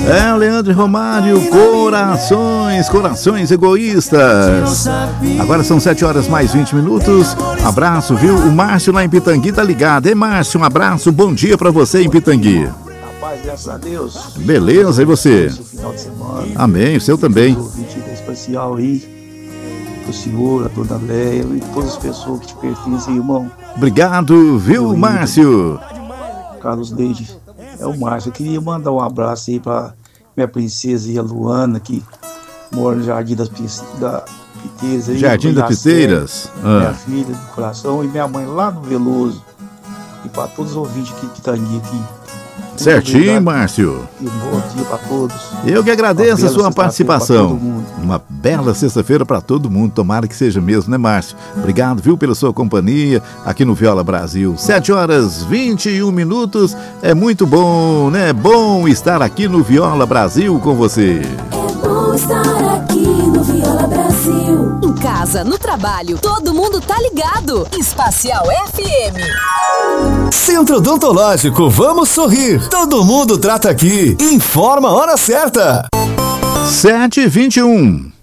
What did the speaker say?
É, Leandro e Romário, corações egoístas. Agora são 7h mais 20. Abraço, viu? O Márcio lá em Pitangui tá ligado. Ei, Márcio, um abraço, bom dia pra você em Pitangui. Rapaz, graças a Deus. Beleza, e você? Final de semana. Amém, o seu também. Um especial aí pro senhor, a dona Leia e todas as pessoas que te pertencem, irmão. Obrigado, viu, Márcio? Carlos Leite, é o Márcio. Eu queria mandar um abraço aí pra minha princesa e a Luana, que mora no Jardim das Piteiras. Aí, Jardim das Piteiras? Minha filha do coração e minha mãe lá no Veloso. E pra todos os ouvintes que estão aqui. Certinho, Márcio. E um bom dia para todos. Eu que agradeço a sua participação. Uma bela sexta-feira para todo mundo. Tomara que seja mesmo, né, Márcio? Obrigado, viu, pela sua companhia aqui no Viola Brasil. 7h21. É muito bom, né? É bom estar aqui no Viola Brasil com você. É bom estar aqui no Viola Brasil. Em casa, no trabalho, todo mundo tá ligado. Espacial FM. Centro Odontológico, vamos sorrir. Todo mundo trata aqui. Informa a hora certa. 7h21.